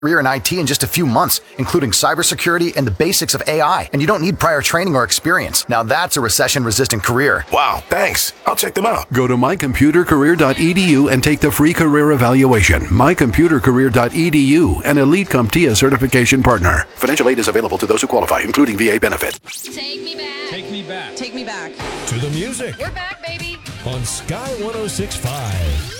career in IT in just a few months, including cybersecurity and the basics of AI. And you don't need prior training or experience. Now that's a recession-resistant career. Wow, thanks. I'll check them out. Go to mycomputercareer.edu and take the free career evaluation. mycomputercareer.edu, an Elite CompTIA certification partner. Financial aid is available to those who qualify, including VA benefit. Take me back. Take me back. Take me back. To the music. We're back, baby. On Sky 106.5.